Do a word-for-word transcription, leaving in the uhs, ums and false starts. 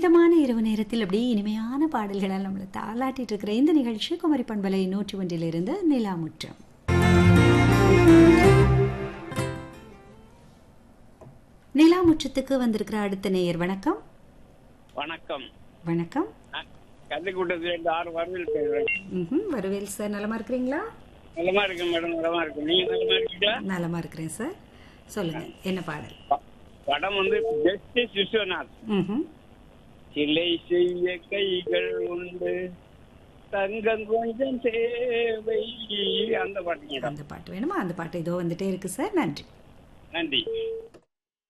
இதமான இரவு நேரத்தில் அப்படியே இனிமையான பாடல்களால் நம்மளை தாளாட்டிட்டு இருக்கிற இந்த நிகழ்ச்சி குமரி பண்பலை நூற்றி ஒன்றிலிருந்து நிலாமுற்றம். நிலாமுற்றத்துக்கு வந்திருக்கிற அடுத்த நேயர். வணக்கம். வணக்கம். வணக்கம். கள்ளிக்கூட்டத்தில் ஆறு வரவேல் பேசுறேன். ம் வரவேல் சார், நலமா இருக்கிறீங்களா? நலமா இருக்கு மேடம், நலமா இருக்கு. நீங்க நலமா இருக்கீங்களா? நலமா இருக்கிறேன் சார். சொல்லுங்க, என்ன பாடல்? படம் வந்து ஜஸ்டிஸ் விஸ்வநாத். ம் சிலை செய்ய கைகள் உண்டு, தங்கம் கொஞ்சம் சேவை. அந்த பாட்டு அந்த பாட்டு வேணுமா? அந்த பாட்டு இதோ வந்துட்டே இருக்கு சார். நன்றி. நன்றி.